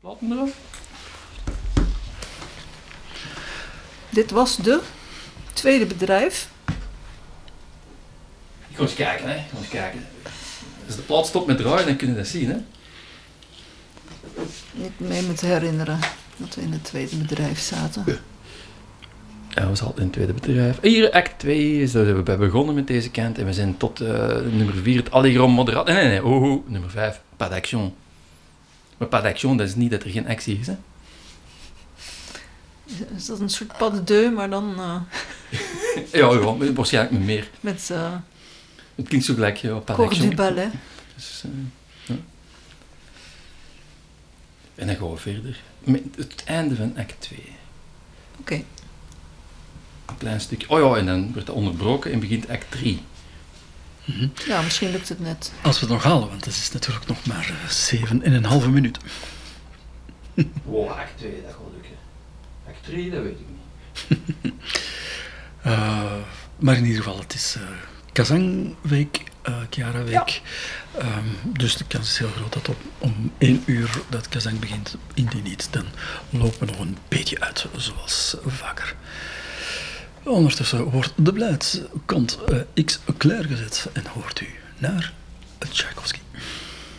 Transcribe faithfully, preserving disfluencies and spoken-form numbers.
Platen eraf. Dit was de tweede bedrijf. Ik ga eens kijken, hè. Ik ga eens kijken. Als de plaat stopt met draaien, dan kun je dat zien, hè. Ik meen me te herinneren dat we in het tweede bedrijf zaten. Ja, we zaten in het tweede bedrijf. Hier, act twee, is dat we hebben begonnen met deze kant en we zijn tot uh, nummer vier, het Allegro Moderat. Nee, nee, nee, oh, oh, nummer vijf, pas d'action. Maar pas d'action, dat is niet dat er geen actie is, hè. Is dat een soort pas de deux, maar dan... Uh, ja, ja, waarschijnlijk met meer. Met... Uh, het klinkt zo gelijk, ja, pas corps d'action. du ballet. Dus, uh, ja. En dan gaan we verder met het einde van act twee. Oké. Okay. Een klein stukje. Oh ja, en dan wordt het onderbroken en begint act drie. Mm-hmm. Ja, misschien lukt het net. Als we het nog halen, want het is natuurlijk nog maar uh, zeven en een halve minuut. Wow, act twee, dat gaat lukken. Act drie, dat weet ik niet. uh, maar in ieder geval, het is uh, Kazan-week, uh, Chiara-week. Ja. Um, dus de kans is heel groot dat op, om één uur dat Kazan begint. Indien niet, dan lopen we nog een beetje uit, zoals vaker. Ondertussen wordt de beleidskant uh, X klaargezet en hoort u naar Tchaikovsky.